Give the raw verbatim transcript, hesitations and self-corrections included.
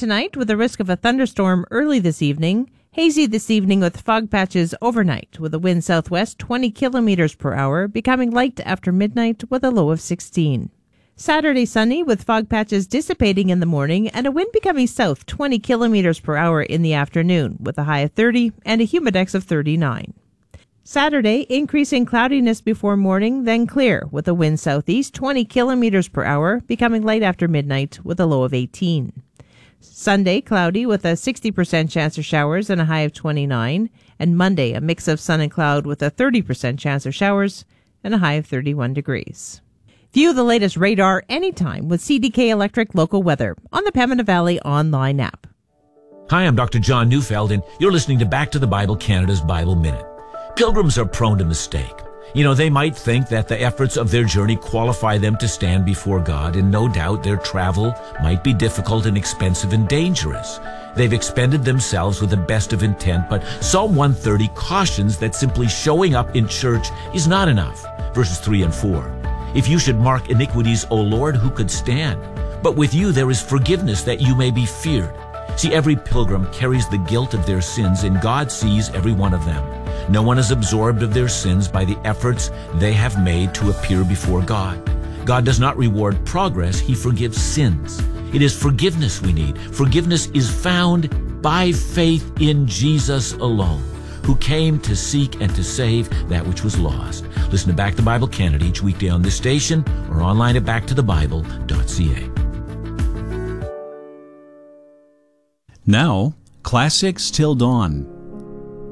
tonight with a risk of a thunderstorm early this evening. Hazy this evening with fog patches overnight with a wind southwest twenty kilometers per hour, becoming light after midnight with a low of sixteen. Saturday sunny with fog patches dissipating in the morning and a wind becoming south twenty kilometers per hour in the afternoon with a high of thirty and a humidex of thirty-nine. Saturday, increasing cloudiness before morning, then clear with a wind southeast twenty kilometers per hour, becoming light after midnight with a low of eighteen. Sunday, cloudy with a sixty percent chance of showers and a high of twenty-nine. And Monday, a mix of sun and cloud with a thirty percent chance of showers and a high of thirty-one degrees. View the latest radar anytime with C D K Electric Local Weather on the Pembina Valley online app. Hi, I'm Doctor John Neufeld, and you're listening to Back to the Bible Canada's Bible Minute. Pilgrims are prone to mistake. You know, they might think that the efforts of their journey qualify them to stand before God, and no doubt their travel might be difficult and expensive and dangerous. They've expended themselves with the best of intent, but Psalm one thirty cautions that simply showing up in church is not enough. Verses three and four. If you should mark iniquities, O Lord, who could stand? But with you there is forgiveness, that you may be feared. See, every pilgrim carries the guilt of their sins, and God sees every one of them. No one is absorbed of their sins by the efforts they have made to appear before God. God does not reward progress, He forgives sins. It is forgiveness we need. Forgiveness is found by faith in Jesus alone, who came to seek and to save that which was lost. Listen to Back to Bible Canada each weekday on this station or online at back to the bible dot c a. Now, Classics Till Dawn.